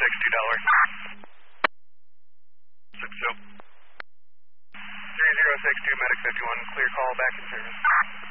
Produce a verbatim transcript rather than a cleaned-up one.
six two Delaware. six two. three zero six two, Medic fifty-one, clear call back in service.